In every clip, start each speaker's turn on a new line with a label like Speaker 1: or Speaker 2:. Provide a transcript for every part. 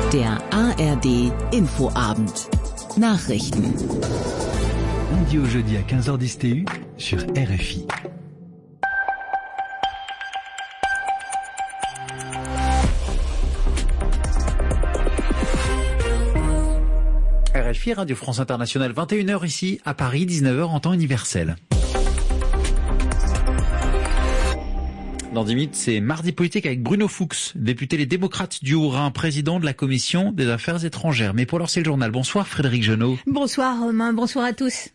Speaker 1: Der ARD Infoabend. Nachrichten.
Speaker 2: Lundi au jeudi à 15h10 TU sur RFI.
Speaker 3: RFI, Radio France Internationale, 21h ici à Paris, 19h en temps universel. Dans 10 minutes, c'est Mardi Politique avec Bruno Fuchs, député Les Démocrates du Haut-Rhin, président de la Commission des Affaires étrangères. Mais pour l'heure, c'est le journal. Bonsoir Frédéric Genot.
Speaker 4: Bonsoir Romain, bonsoir à tous.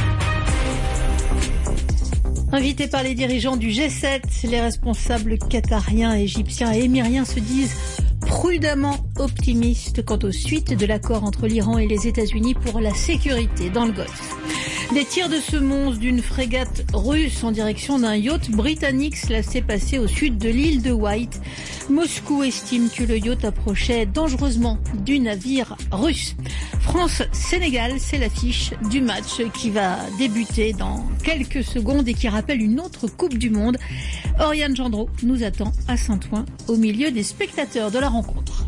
Speaker 4: Invités par les dirigeants du G7, les responsables qatariens, égyptiens et émiriens se disent prudemment optimistes quant aux suites de l'accord entre l'Iran et les États-Unis pour la sécurité dans le Golfe. Des tirs de semonce d'une frégate russe en direction d'un yacht britannique se laissait passer au sud de l'île de White. Moscou estime que le yacht approchait dangereusement du navire russe. France-Sénégal, c'est l'affiche du match qui va débuter dans quelques secondes et qui rappelle une autre Coupe du Monde. Oriane Gendreau nous attend à Saint-Ouen au milieu des spectateurs de la rencontre.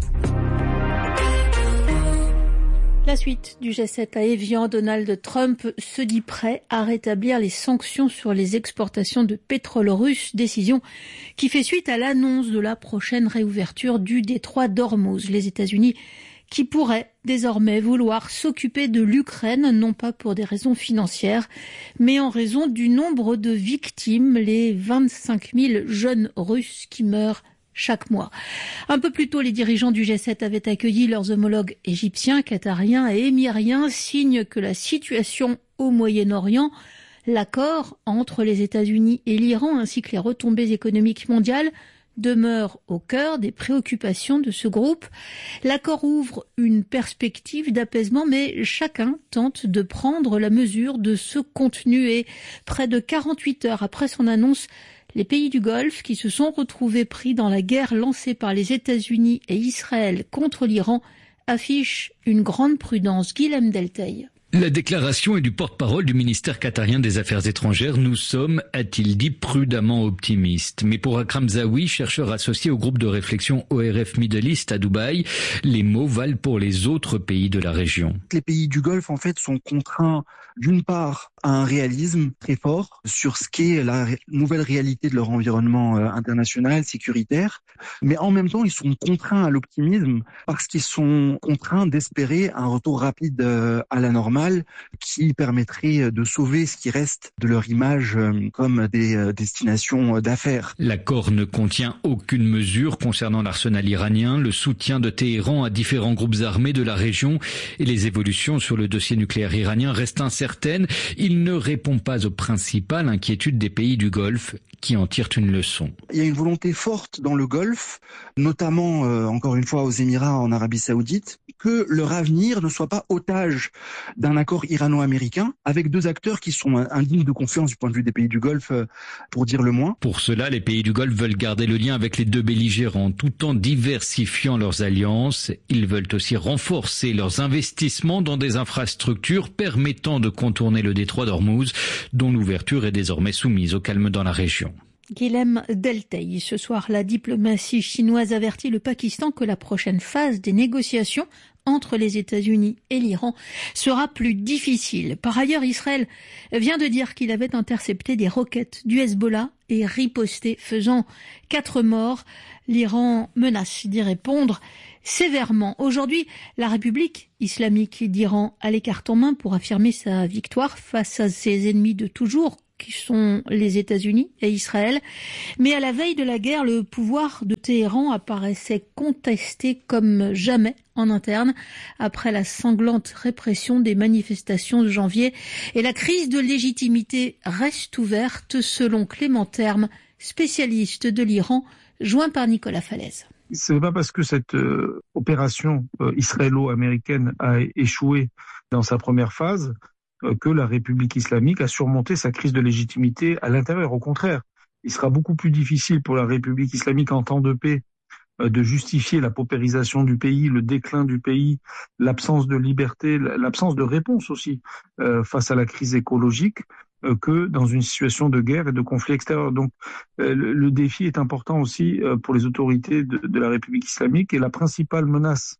Speaker 4: La suite du G7 à Évian, Donald Trump se dit prêt à rétablir les sanctions sur les exportations de pétrole russe, décision qui fait suite à l'annonce de la prochaine réouverture du détroit d'Ormuz. Les États-Unis qui pourraient désormais vouloir s'occuper de l'Ukraine, non pas pour des raisons financières, mais en raison du nombre de victimes, les 25 000 jeunes Russes qui meurent chaque mois. Un peu plus tôt, les dirigeants du G7 avaient accueilli leurs homologues égyptiens, qatariens et émiriens, signe que la situation au Moyen-Orient, l'accord entre les États-Unis et l'Iran ainsi que les retombées économiques mondiales demeurent au cœur des préoccupations de ce groupe. L'accord ouvre une perspective d'apaisement, mais chacun tente de prendre la mesure de ce contenu et près de 48 heures après son annonce, les pays du Golfe qui se sont retrouvés pris dans la guerre lancée par les États-Unis et Israël contre l'Iran affichent une grande prudence. Guilhem Delteil.
Speaker 5: La déclaration est du porte-parole du ministère qatarien des Affaires étrangères. Nous sommes, a-t-il dit, prudemment optimistes. Mais pour Akram Zawi, chercheur associé au groupe de réflexion ORF Middle East à Dubaï, les mots valent pour les autres pays de la région.
Speaker 6: Les pays du Golfe, en fait, sont contraints, d'une part, à un réalisme très fort sur ce qu'est la nouvelle réalité de leur environnement international, sécuritaire. Mais en même temps, ils sont contraints à l'optimisme parce qu'ils sont contraints d'espérer un retour rapide à la normale qui permettrait de sauver ce qui reste de leur image comme des destinations d'affaires.
Speaker 5: L'accord ne contient aucune mesure concernant l'arsenal iranien, le soutien de Téhéran à différents groupes armés de la région et les évolutions sur le dossier nucléaire iranien restent incertaines. Il ne répond pas aux principales inquiétudes des pays du Golfe qui en tirent une leçon.
Speaker 6: Il y a une volonté forte dans le Golfe, notamment encore une fois aux Émirats, en Arabie Saoudite, que leur avenir ne soit pas otage d'un accord irano-américain avec deux acteurs qui sont indignes de confiance du point de vue des pays du Golfe, pour dire le moins.
Speaker 5: Pour cela, les pays du Golfe veulent garder le lien avec les deux belligérants tout en diversifiant leurs alliances. Ils veulent aussi renforcer leurs investissements dans des infrastructures permettant de contourner le détroit d'Ormuz, dont l'ouverture est désormais soumise au calme dans la région.
Speaker 4: Guilhem Delteil. Ce soir, la diplomatie chinoise avertit le Pakistan que la prochaine phase des négociations entre les États-Unis et l'Iran sera plus difficile. Par ailleurs, Israël vient de dire qu'il avait intercepté des roquettes du Hezbollah et riposté, faisant 4 morts. L'Iran menace d'y répondre sévèrement. Aujourd'hui, la République islamique d'Iran a les cartes en main pour affirmer sa victoire face à ses ennemis de toujours, qui sont les États-Unis et Israël. Mais à la veille de la guerre, le pouvoir de Téhéran apparaissait contesté comme jamais en interne après la sanglante répression des manifestations de janvier. Et la crise de légitimité reste ouverte selon Clément Terme, spécialiste de l'Iran, joint par Nicolas Falaise.
Speaker 7: Ce n'est pas parce que cette opération israélo-américaine a échoué dans sa première phase que la République islamique a surmonté sa crise de légitimité à l'intérieur. Au contraire, il sera beaucoup plus difficile pour la République islamique en temps de paix de justifier la paupérisation du pays, le déclin du pays, l'absence de liberté, l'absence de réponse aussi face à la crise écologique, que dans une situation de guerre et de conflit extérieur. Donc le défi est important aussi pour les autorités de la République islamique, et la principale menace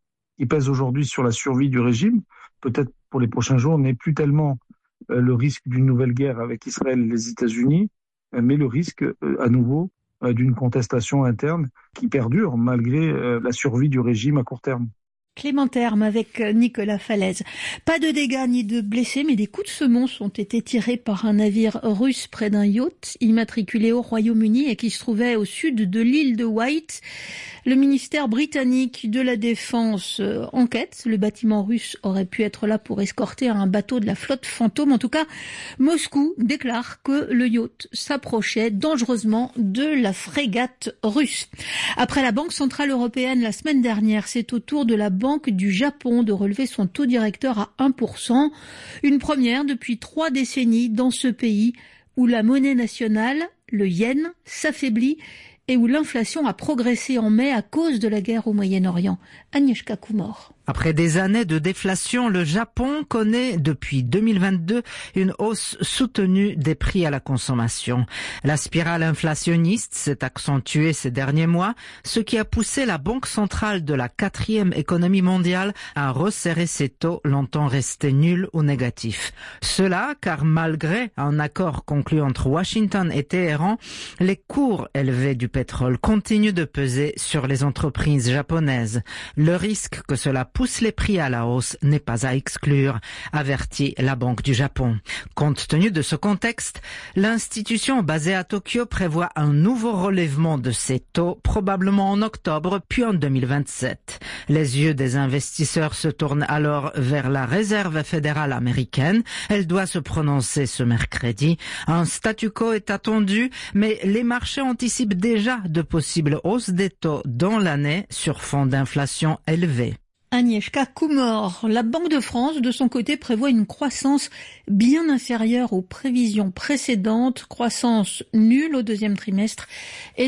Speaker 7: qui pèse aujourd'hui sur la survie du régime, peut-être pour les prochains jours, n'est plus tellement le risque d'une nouvelle guerre avec Israël et les États-Unis, mais le risque à nouveau d'une contestation interne qui perdure malgré la survie du régime à court terme.
Speaker 4: Clément Terme avec Nicolas Falaise. Pas de dégâts ni de blessés, mais des coups de semonce ont été tirés par un navire russe près d'un yacht immatriculé au Royaume-Uni et qui se trouvait au sud de l'île de Wight. Le ministère britannique de la Défense enquête. Le bâtiment russe aurait pu être là pour escorter un bateau de la flotte fantôme. En tout cas, Moscou déclare que le yacht s'approchait dangereusement de la frégate russe. Après la Banque centrale européenne la semaine dernière, c'est au tour de la Banque du Japon de relever son taux directeur à 1%. Une première depuis 3 décennies dans ce pays où la monnaie nationale, le yen, s'affaiblit et où l'inflation a progressé en mai à cause de la guerre au Moyen-Orient. Agnieszka Kumor.
Speaker 8: Après des années de déflation, le Japon connaît depuis 2022 une hausse soutenue des prix à la consommation. La spirale inflationniste s'est accentuée ces derniers mois, ce qui a poussé la Banque centrale de la 4e économie mondiale à resserrer ses taux longtemps restés nuls ou négatifs. Cela car malgré un accord conclu entre Washington et Téhéran, les cours élevés du pétrole continuent de peser sur les entreprises japonaises. Le risque que cela pousse les prix à la hausse n'est pas à exclure, avertit la Banque du Japon. Compte tenu de ce contexte, l'institution basée à Tokyo prévoit un nouveau relèvement de ses taux, probablement en octobre puis en 2027. Les yeux des investisseurs se tournent alors vers la Réserve fédérale américaine. Elle doit se prononcer ce mercredi. Un statu quo est attendu, mais les marchés anticipent déjà de possibles hausses des taux dans l'année sur fond d'inflation élevée.
Speaker 4: Agnieszka Kumor. La Banque de France, de son côté, prévoit une croissance bien inférieure aux prévisions précédentes, croissance nulle au deuxième trimestre et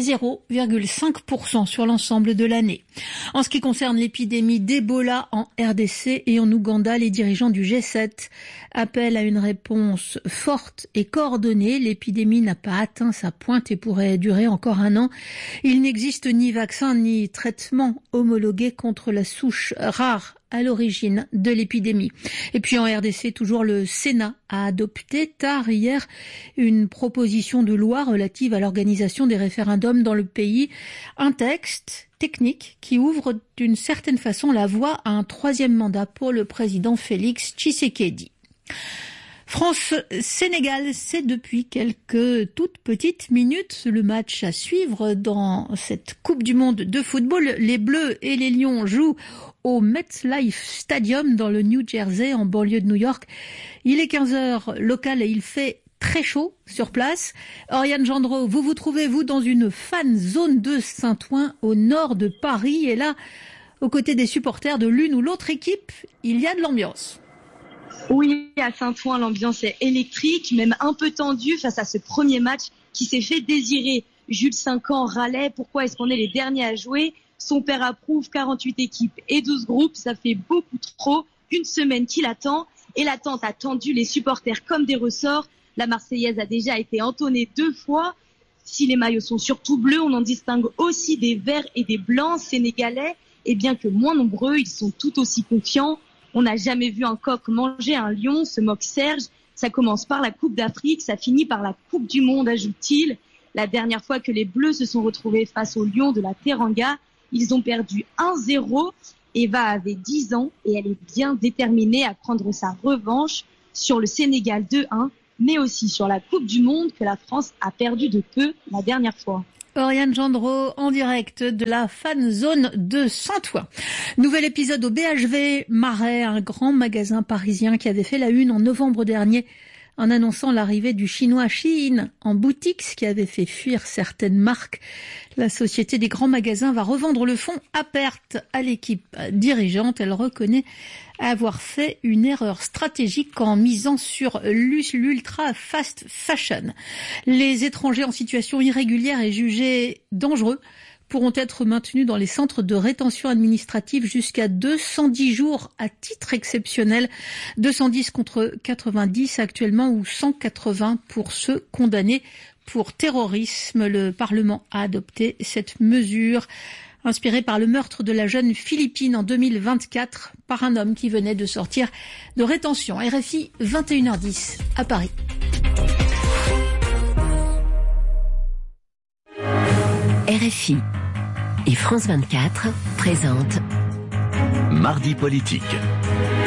Speaker 4: 0,5% sur l'ensemble de l'année. En ce qui concerne l'épidémie d'Ebola en RDC et en Ouganda, les dirigeants du G7 appellent à une réponse forte et coordonnée. L'épidémie n'a pas atteint sa pointe et pourrait durer encore 1 an. Il n'existe ni vaccin ni traitement homologué contre la souche rare à l'origine de l'épidémie. Et puis en RDC, toujours le Sénat a adopté tard hier une proposition de loi relative à l'organisation des référendums dans le pays. Un texte technique qui ouvre d'une certaine façon la voie à un 3e mandat pour le président Félix Tshisekedi. France-Sénégal, c'est depuis quelques toutes petites minutes le match à suivre dans cette Coupe du Monde de football. Les Bleus et les Lions jouent au MetLife Stadium dans le New Jersey, en banlieue de New York. Il est 15h local et il fait très chaud sur place. Oriane Gendreau, vous trouvez, vous, dans une fan zone de Saint-Ouen, au nord de Paris. Et là, aux côtés des supporters de l'une ou l'autre équipe, il y a de l'ambiance.
Speaker 9: Oui, à Saint-Ouen, l'ambiance est électrique, même un peu tendue face à ce premier match qui s'est fait désirer. Jules 5 ans râlait, pourquoi est-ce qu'on est les derniers à jouer? Son père approuve, 48 équipes et 12 groupes, ça fait beaucoup trop. Une semaine qu'il attend, et l'attente a tendu les supporters comme des ressorts. La Marseillaise a déjà été entonnée 2 fois. Si les maillots sont surtout bleus, on en distingue aussi des verts et des blancs sénégalais. Et bien que moins nombreux, ils sont tout aussi confiants. On n'a jamais vu un coq manger un lion, se moque Serge. Ça commence par la Coupe d'Afrique, ça finit par la Coupe du Monde, ajoute-t-il. La dernière fois que les Bleus se sont retrouvés face aux Lions de la Teranga, ils ont perdu 1-0. Eva avait 10 ans et elle est bien déterminée à prendre sa revanche sur le Sénégal 2-1, mais aussi sur la Coupe du Monde que la France a perdu de peu la dernière fois.
Speaker 4: Oriane Gendreau en direct de la fan zone de Saint-Ouen. Nouvel épisode au BHV Marais, un grand magasin parisien qui avait fait la une en novembre dernier en annonçant l'arrivée du chinois Shein en boutique, ce qui avait fait fuir certaines marques. La société des grands magasins va revendre le fonds à perte à l'équipe dirigeante. Elle reconnaît avoir fait une erreur stratégique en misant sur l'ultra fast fashion. Les étrangers en situation irrégulière et jugés dangereux pourront être maintenus dans les centres de rétention administrative jusqu'à 210 jours à titre exceptionnel, 210 contre 90 actuellement ou 180 pour ceux condamnés pour terrorisme. Le Parlement a adopté cette mesure. inspiré par le meurtre de la jeune Philippine en 2024 par un homme qui venait de sortir de rétention. RFI, 21h10 à Paris.
Speaker 1: RFI et France 24 présentent
Speaker 10: Mardi politique.